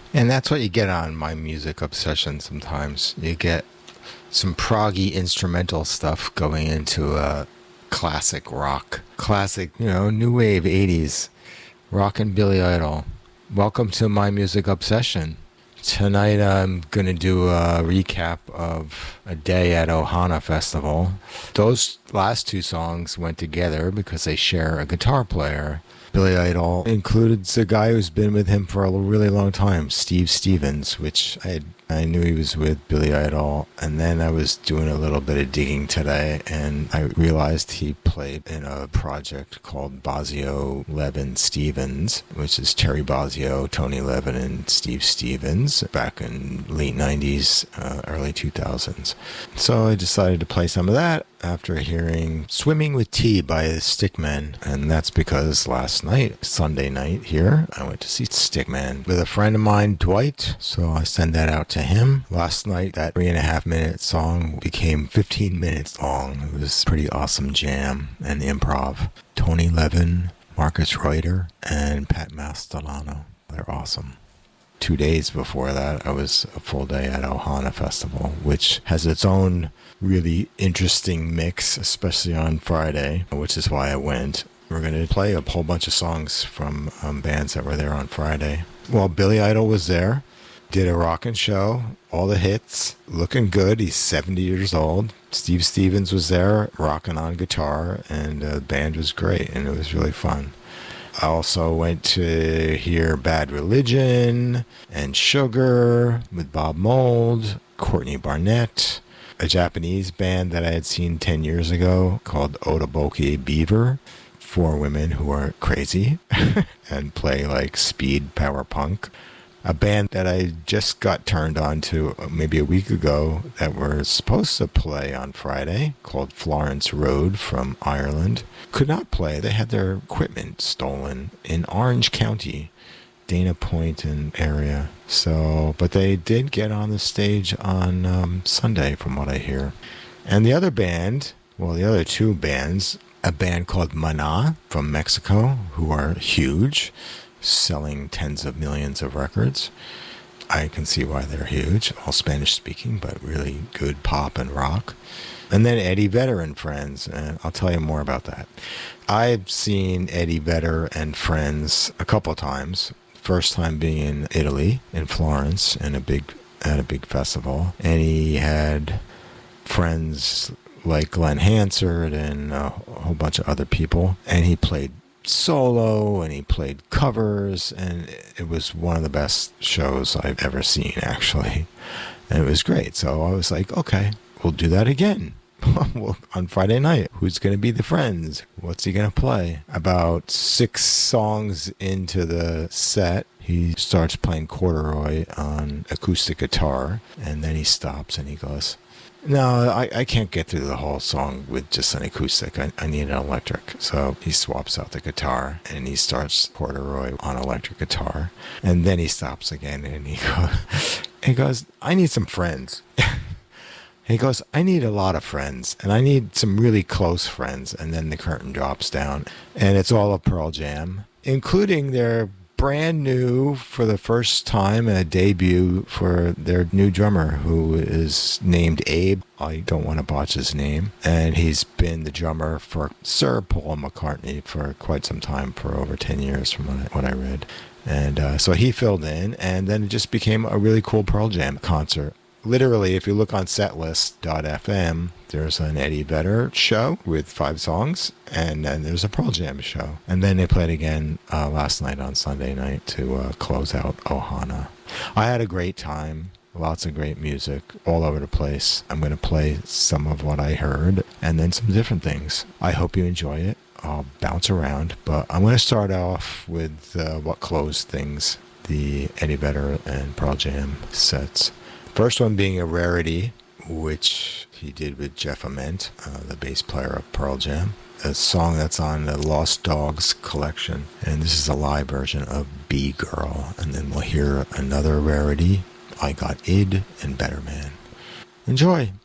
And that's what you get on My Music Obsession sometimes. You get some proggy instrumental stuff going into classic rock. Classic, new wave 80s. Rock and Billy Idol. Welcome to My Music Obsession. Tonight I'm going to do a recap of a day at Ohana Festival. Those last two songs went together because they share a guitar player. Billy Idol included a guy who's been with him for a really long time, Steve Stevens, which I knew he was with Billy Idol, and then I was doing a little bit of digging today, and I realized he played in a project called Bozzio, Levin, Stevens, which is Terry Bozzio, Tony Levin, and Steve Stevens back in late 90s, early 2000s. So I decided to play some of that after hearing Swimming with Tea by the Stickmen, and that's because last night, Sunday night here, I went to see Stickmen with a friend of mine, Dwight, so I send that out to him. Last night, that 3.5-minute song became 15 minutes long. It was a pretty awesome jam and improv. Tony Levin, Marcus Reuter, and Pat Mastelano. They're awesome. 2 days before that, I was a full day at Ohana Festival, which has its own really interesting mix, especially on Friday, which is why I went. We're going to play a whole bunch of songs from bands that were there on Friday. Well, Billy Idol was there, did a rockin' show, all the hits, looking good. He's 70 years old. Steve Stevens was there, rocking on guitar, and the band was great, and it was really fun. I also went to hear Bad Religion and Sugar with Bob Mould, Courtney Barnett, a Japanese band that I had seen 10 years ago called Otoboke Beaver. 4 women who are crazy and play like speed power punk. A band that I just got turned on to maybe a week ago that were supposed to play on Friday called Florence Road from Ireland. Could not play. They had their equipment stolen in Orange County, Dana Point and area. But they did get on the stage on Sunday from what I hear. And the other band, the other 2 bands, a band called Maná from Mexico, who are huge, selling tens of millions of records. I can see why they're huge, all Spanish speaking, but really good pop and rock. And then Eddie Vedder and Friends, and I'll tell you more about that. I've seen Eddie Vedder and Friends a couple of times. First time being in Italy, in Florence, at a big festival, and he had friends like Glenn Hansard and a whole bunch of other people, and he played solo and he played covers, and it was one of the best shows I've ever seen, actually, and it was great. So I was like, okay, we'll do that again. On Friday night, who's going to be the friends? What's he going to play? About 6 songs into the set, he starts playing Corduroy on acoustic guitar, and then he stops and he goes, no, I can't get through the whole song with just an acoustic. I need an electric. So he swaps out the guitar and he starts Corduroy on electric guitar. And then he stops again and he goes, I need some friends. He goes, I need a lot of friends and I need some really close friends. And then the curtain drops down and it's all of Pearl Jam, including their brand new, for the first time, a debut for their new drummer, who is named Abe. I don't want to botch his name. And he's been the drummer for Sir Paul McCartney for quite some time, for over 10 years from what I read. And so he filled in, and then it just became a really cool Pearl Jam concert. Literally, if you look on setlist.fm, there's an Eddie Vedder show with 5 songs, and then there's a Pearl Jam show. And then they played again last night on Sunday night to close out Ohana. I had a great time. Lots of great music all over the place. I'm going to play some of what I heard and then some different things. I hope you enjoy it. I'll bounce around, but I'm going to start off with what closed things, the Eddie Vedder and Pearl Jam sets. First one being a rarity, which he did with Jeff Ament, the bass player of Pearl Jam. A song that's on the Lost Dogs collection. And this is a live version of B-Girl. And then we'll hear another rarity, I Got Id and Better Man. Enjoy!